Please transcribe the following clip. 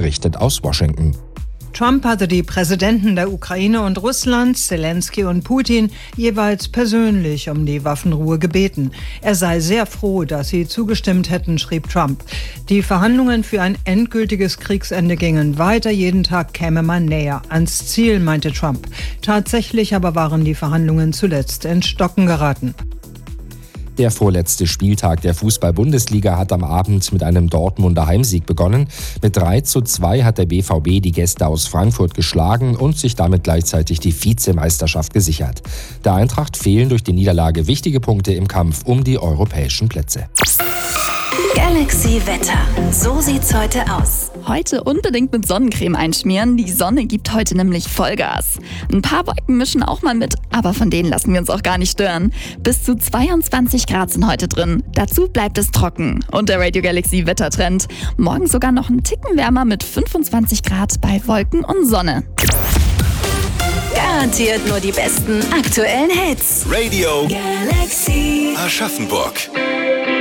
berichtet aus Washington. Trump hatte die Präsidenten der Ukraine und Russlands, Zelensky und Putin, jeweils persönlich um die Waffenruhe gebeten. Er sei sehr froh, dass sie zugestimmt hätten, schrieb Trump. Die Verhandlungen für ein endgültiges Kriegsende gingen weiter. Jeden Tag käme man näher ans Ziel, meinte Trump. Tatsächlich aber waren die Verhandlungen zuletzt ins Stocken geraten. Der vorletzte Spieltag der Fußball-Bundesliga hat am Abend mit einem Dortmunder Heimsieg begonnen. Mit 3:2 hat der BVB die Gäste aus Frankfurt geschlagen und sich damit gleichzeitig die Vizemeisterschaft gesichert. Der Eintracht fehlen durch die Niederlage wichtige Punkte im Kampf um die europäischen Plätze. Galaxy Wetter. So sieht's heute aus. Heute unbedingt mit Sonnencreme einschmieren. Die Sonne gibt heute nämlich Vollgas. Ein paar Wolken mischen auch mal mit, aber von denen lassen wir uns auch gar nicht stören. Bis zu 22 Grad sind heute drin. Dazu bleibt es trocken. Und der Radio Galaxy Wettertrend. Morgen sogar noch einen Ticken wärmer mit 25 Grad bei Wolken und Sonne. Garantiert nur die besten aktuellen Hits. Radio Galaxy Aschaffenburg.